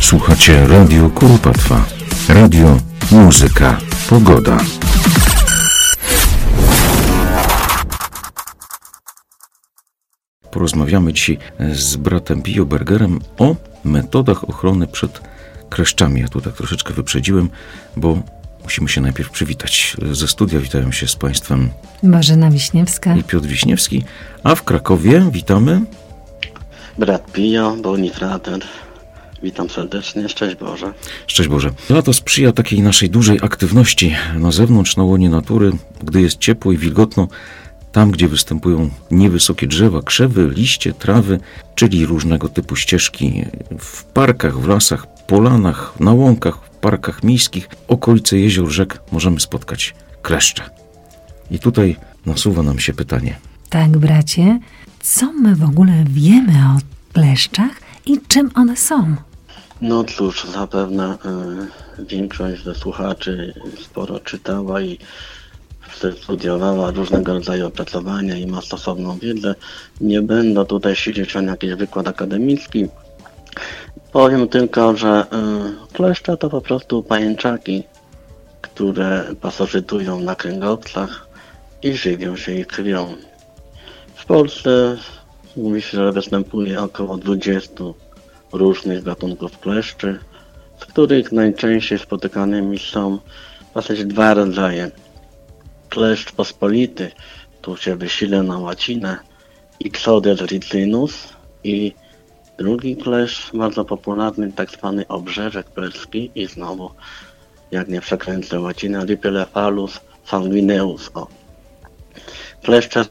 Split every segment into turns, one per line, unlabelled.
Słuchacie Radio Kuropatwa. Radio, muzyka, pogoda. Porozmawiamy dzisiaj z bratem Biobergerem o metodach ochrony przed kleszczami. Ja tu tak troszeczkę wyprzedziłem, bo musimy się najpierw przywitać. Ze studia witają się z Państwem
Bożena Wiśniewska
i Piotr Wiśniewski, a w Krakowie witamy
brat Pio, Bonifrater. Witam serdecznie, szczęść Boże.
Szczęść Boże. Lato sprzyja takiej naszej dużej aktywności na zewnątrz, na łonie natury, gdy jest ciepło i wilgotno, tam gdzie występują niewysokie drzewa, krzewy, liście, trawy, czyli różnego typu ścieżki w parkach, w lasach, polanach, na łąkach, w parkach miejskich, okolice jezior, rzek możemy spotkać kleszcze. I tutaj nasuwa nam się pytanie.
Tak, bracie, co my w ogóle wiemy o kleszczach i czym one są?
No cóż, zapewne większość ze słuchaczy sporo czytała i studiowała różnego rodzaju opracowania i ma stosowną wiedzę. Nie będę tutaj siedzieć na jakiś wykład akademicki. Powiem tylko, że kleszcze to po prostu pajęczaki, które pasożytują na kręgowcach i żywią się ich krwią. W Polsce mówi się, że występuje około 20 różnych gatunków kleszczy, z których najczęściej spotykanymi są w zasadzie dwa rodzaje. Kleszcz pospolity, tu się wysile na łacinę, Ixodes ricinus, i drugi kleszcz bardzo popularny, tak zwany obrzeżek perski i znowu, jak nie przekręcę łacinę, Rhipilephalus sanguineus. Kleszcze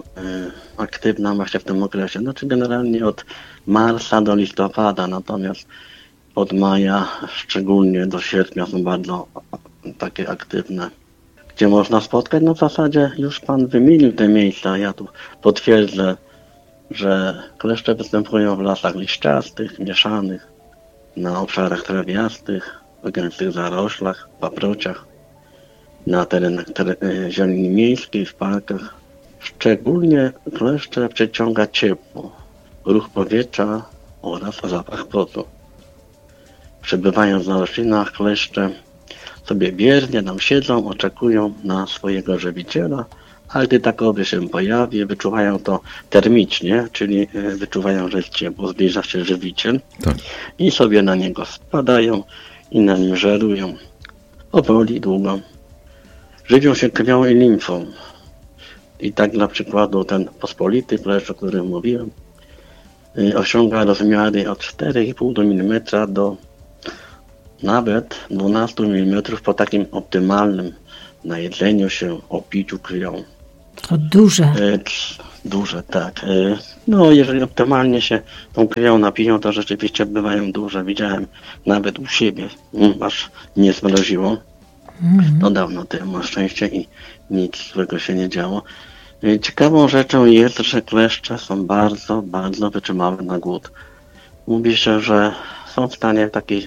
aktywna właśnie w tym okresie, znaczy generalnie od marca do listopada, natomiast od maja szczególnie do sierpnia są bardzo takie aktywne. Gdzie można spotkać? No w zasadzie już Pan wymienił te miejsca. Ja tu potwierdzę, że kleszcze występują w lasach liściastych, mieszanych, na obszarach trawiastych, w gęstych zaroślach, paprociach, na terenach zieleni miejskiej, w parkach. Szczególnie kleszcze przyciąga ciepło, ruch powietrza oraz zapach potu. Przebywając na roślinach, kleszcze sobie biernie tam siedzą, oczekują na swojego żywiciela, a gdy takowy się pojawi, wyczuwają to termicznie, czyli wyczuwają, że jest ciepło, zbliża się żywiciel, tak, i sobie na niego spadają i na nim żerują. Powoli, długo. Żywią się krwią i limfą. I tak dla przykładu ten pospolity kleszcz, o którym mówiłem, osiąga rozmiary od 4,5 mm do nawet 12 mm po takim optymalnym najedzeniu się, opiciu krwią.
To duże.
Duże, tak. No jeżeli optymalnie się tą krwią napiją, to rzeczywiście bywają duże. Widziałem nawet u siebie, aż mnie zmroziło. To dawno temu, na szczęście, i nic złego się nie działo. Ciekawą rzeczą jest, że kleszcze są bardzo, bardzo wytrzymałe na głód. Mówi się, że są w stanie w takiej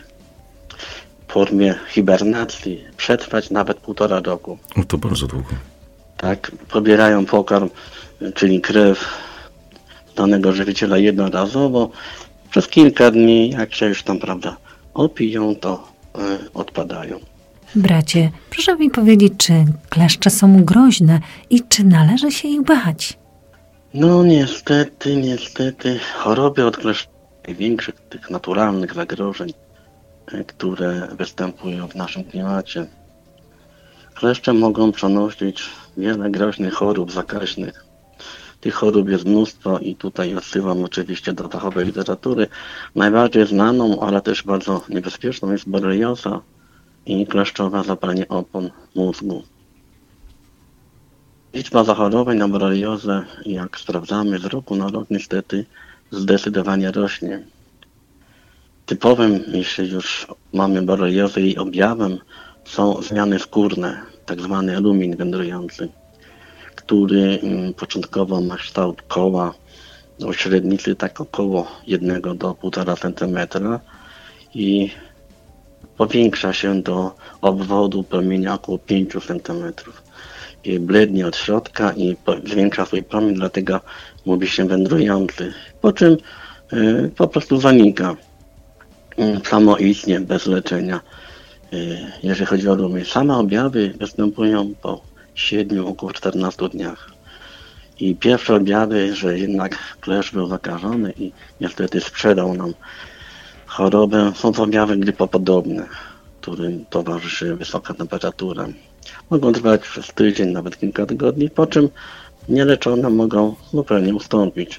formie hibernacji przetrwać nawet 1,5 roku.
No to bardzo długo.
Tak, pobierają pokarm, czyli krew danego żywiciela jednorazowo. Przez kilka dni, jak się już tam, prawda, opiją, to odpadają.
Bracie, proszę mi powiedzieć, czy kleszcze są groźne i czy należy się ich bać?
No niestety, choroby od kleszczy, największych tych naturalnych zagrożeń, które występują w naszym klimacie. Kleszcze mogą przenosić wiele groźnych chorób zakaźnych. Tych chorób jest mnóstwo i tutaj odsyłam oczywiście do fachowej literatury. Najbardziej znaną, ale też bardzo niebezpieczną jest borelioza i kleszczowe zapalenie opon mózgu. Liczba zachorowań na boreliozę, jak sprawdzamy z roku na rok, niestety zdecydowanie rośnie. Typowym, jeśli już mamy boreliozę, jej objawem są zmiany skórne, tak zwany alumin wędrujący, który początkowo ma kształt koła o średnicy tak około 1 do 1,5 cm i powiększa się do obwodu promienia około 5 cm. I blednie od środka i zwiększa swój promień, dlatego mówi się wędrujący, po czym po prostu zanika. samoistnie, bez leczenia. Jeżeli chodzi o rumień, same objawy występują po 7, około 14 dniach. I pierwsze objawy, że jednak kleszcz był zakażony i niestety sprzedał nam chorobę, są to objawy grypopodobne, którym towarzyszy wysoka temperatura. Mogą trwać przez tydzień, nawet kilka tygodni, po czym nieleczone mogą zupełnie ustąpić.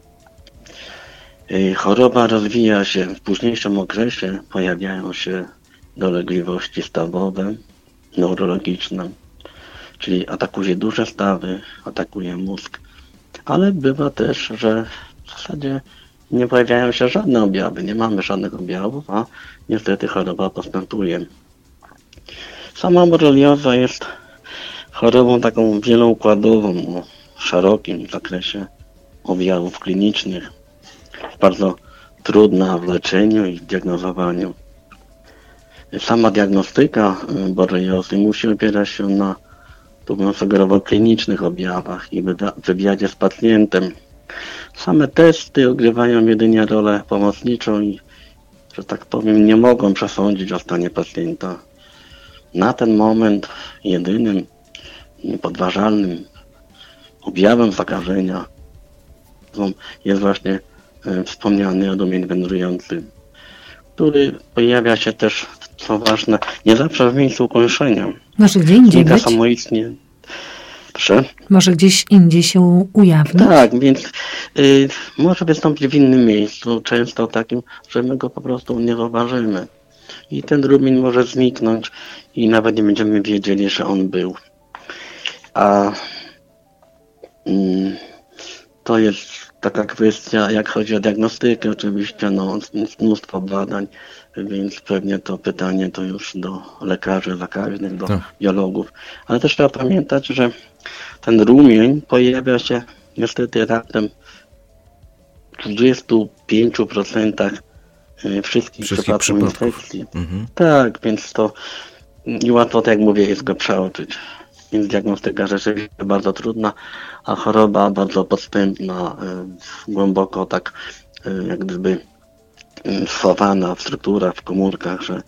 Choroba rozwija się w późniejszym okresie, pojawiają się dolegliwości stawowe, neurologiczne, czyli atakuje duże stawy, atakuje mózg, ale bywa też, że w zasadzie nie pojawiają się żadne objawy, nie mamy żadnych objawów, a niestety choroba postępuje. Sama borelioza jest chorobą taką wieloukładową, o szerokim zakresie objawów klinicznych, bardzo trudna w leczeniu i w diagnozowaniu. Sama diagnostyka boreliozy musi opierać się na, tu bym sugerował, klinicznych objawach i wywiadzie z pacjentem. Same testy odgrywają jedynie rolę pomocniczą i, że tak powiem, nie mogą przesądzić o stanie pacjenta. Na ten moment jedynym, niepodważalnym objawem zakażenia jest właśnie wspomniany rumień wędrujący, który pojawia się też, co ważne, nie zawsze w miejscu ukończenia.
Może gdzie indziej być?
Samoistnie. Proszę?
Może gdzieś indziej się ujawnić?
Tak, więc może wystąpić w innym miejscu, często takim, że my go po prostu nie zauważymy. I ten rumień może zniknąć i nawet nie będziemy wiedzieli, że on był. A to jest taka kwestia, jak chodzi o diagnostykę, oczywiście jest mnóstwo badań, więc pewnie to pytanie to już do lekarzy zakaźnych, do biologów. Ale też trzeba pamiętać, że ten rumień pojawia się niestety raptem w 25% wszystkich przypadków infekcji.
Mhm.
Tak, więc to i łatwo, tak jak mówię, jest go przeoczyć. Więc diagnostyka rzeczywiście bardzo trudna, a choroba bardzo podstępna, głęboko tak jak gdyby schowana w strukturach, w komórkach, że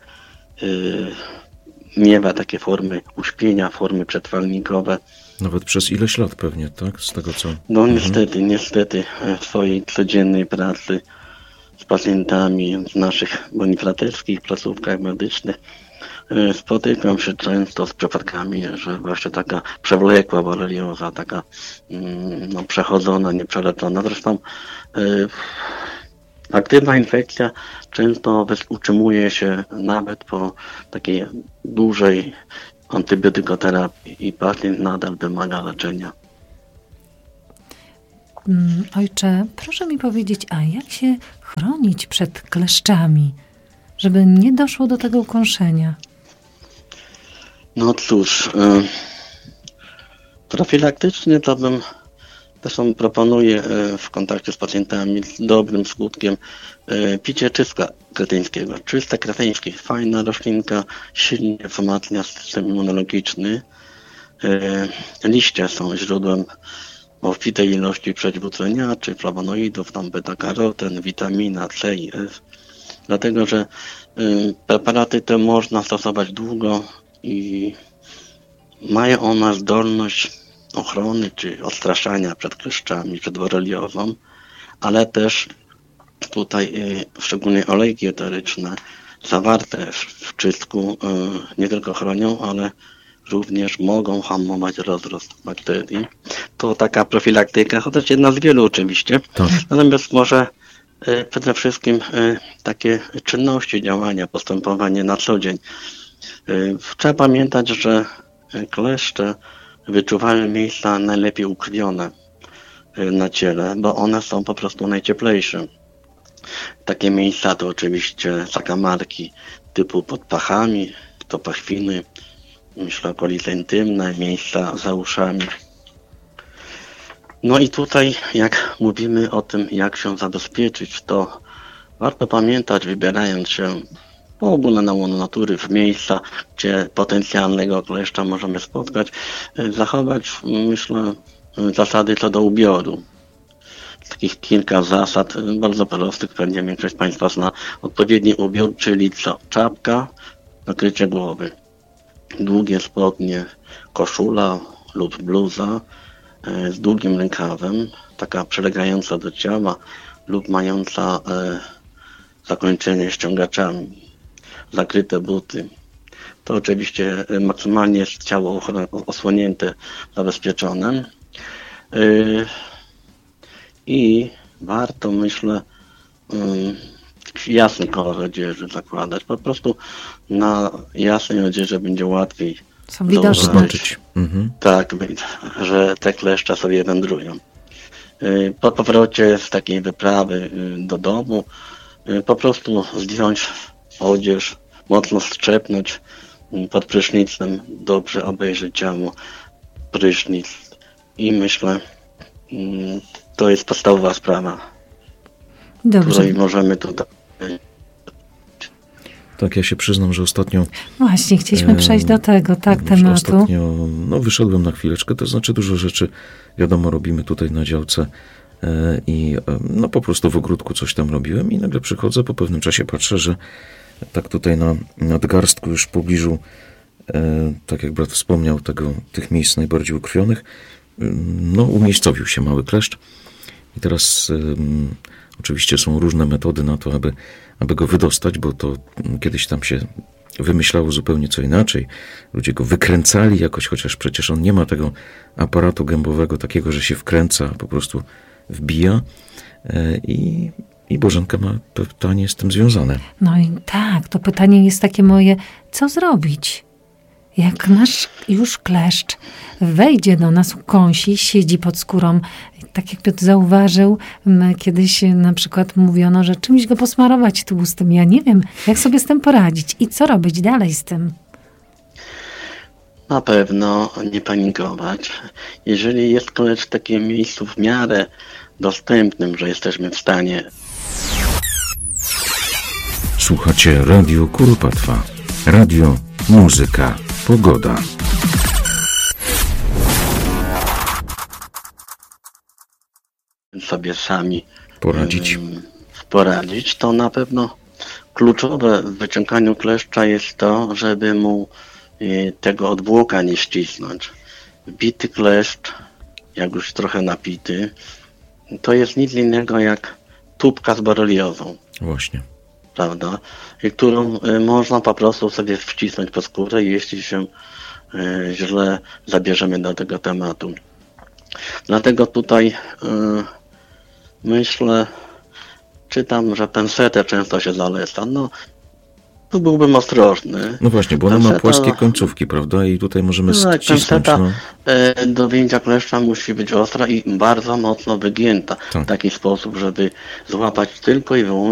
miewa takie formy uśpienia, formy przetrwalnikowe.
Nawet przez ileś lat pewnie, tak? Z tego co...
No niestety w swojej codziennej pracy z pacjentami w naszych bonifraterskich placówkach medycznych spotykam się często z przypadkami, że właśnie taka przewlekła borelioza, taka przechodzona, nieprzeleczona. Zresztą aktywna infekcja często utrzymuje się nawet po takiej dużej antybiotykoterapii i pacjent nadal wymaga leczenia.
Ojcze, proszę mi powiedzieć, a jak się chronić przed kleszczami, żeby nie doszło do tego ukąszenia?
No cóż, profilaktycznie to bym zresztą proponuję w kontakcie z pacjentami z dobrym skutkiem picie czystka kretyńskiego. Czystek kretyński, fajna roślinka, silnie wzmacnia system immunologiczny. Liście są źródłem obfitej ilości przeciwutleniaczy, flawonoidów, tam beta-karoten, witamina C i F. Dlatego, że preparaty te można stosować długo i mają one zdolność ochrony czy odstraszania przed kleszczami, przed boreliozą, ale też tutaj szczególnie olejki eteryczne zawarte w czystku nie tylko chronią, ale również mogą hamować rozrost bakterii. To taka profilaktyka, chociaż jedna z wielu oczywiście.
Tak.
Natomiast może przede wszystkim takie czynności, działania, postępowanie na co dzień. Trzeba pamiętać, że kleszcze wyczuwają miejsca najlepiej ukrwione na ciele, bo one są po prostu najcieplejsze. Takie miejsca to oczywiście zakamarki typu pod pachami, to pachwiny, myślę okolice intymne, miejsca za uszami. No i tutaj jak mówimy o tym, jak się zabezpieczyć, to warto pamiętać, wybierając się w ogóle na łono natury, w miejsca, gdzie potencjalnego kleszcza możemy spotkać, zachować, myślę, zasady co do ubioru. takich kilka zasad, bardzo prostych, pewnie większość Państwa zna. Odpowiedni ubiór, czyli co? Czapka, nakrycie głowy, długie spodnie, koszula lub bluza z długim rękawem, taka przylegająca do ciała lub mająca zakończenie ściągaczami, zakryte buty. To oczywiście maksymalnie jest ciało osłonięte, zabezpieczone. I warto, myślę, jasny kolor odzieży zakładać. Po prostu na jasnej odzieży będzie łatwiej
Są widoczne.
Zobaczyć. Mhm.
tak, że te kleszcze sobie wędrują. Po powrocie z takiej wyprawy do domu po prostu zdjąć odzież, mocno strzepnąć pod prysznicem, dobrze obejrzeć ciało, prysznic i myślę, to jest podstawowa sprawa,
Dobrze.
której możemy tutaj.
Tak, ja się przyznam, że ostatnio
Właśnie, chcieliśmy przejść do tego, tematu.
Ostatnio wyszedłem na chwileczkę, to znaczy dużo rzeczy, wiadomo, robimy tutaj na działce i po prostu w ogródku coś tam robiłem i nagle przychodzę, po pewnym czasie patrzę, że tak tutaj na nadgarstku już w pobliżu, tak jak brat wspomniał, tych miejsc najbardziej ukrwionych, umiejscowił się mały kleszcz i teraz oczywiście są różne metody na to, aby go wydostać, bo to kiedyś tam się wymyślało zupełnie co inaczej. Ludzie go wykręcali jakoś, chociaż przecież on nie ma tego aparatu gębowego takiego, że się wkręca, po prostu wbija. I Bożenka ma pytanie z tym związane.
No i tak, to pytanie jest takie moje, co zrobić? Jak nasz już kleszcz wejdzie do nas, ukąsi, siedzi pod skórą, tak jak Piotr zauważył, kiedyś na przykład mówiono, że czymś go posmarować tłustym. Ja nie wiem, jak sobie z tym poradzić i co robić dalej z tym.
Na pewno nie panikować. Jeżeli jest kleszcz w takim miejscu w miarę dostępnym, że jesteśmy w stanie.
Słuchacie Radio Kuropatwa. Radio, muzyka, pogoda.
Sobie sami
poradzić,
to na pewno kluczowe w wyciąganiu kleszcza jest to, żeby mu tego odwłoka nie ścisnąć. Bity kleszcz, jak już trochę napity, to jest nic innego jak tubka z boreliozą.
Właśnie.
Prawda? I którą można po prostu sobie wcisnąć pod skórę, jeśli się źle zabierzemy do tego tematu. Dlatego tutaj myślę, czytam, że pensetę często się zaleca. Tu byłbym ostrożny.
No właśnie, bo ona ma płaskie końcówki, prawda? I tutaj możemy ścisnąć.
Penseta do wyjęcia kleszcza musi być ostra i bardzo mocno wygięta.
Tak.
W taki sposób, żeby złapać tylko i wyłącznie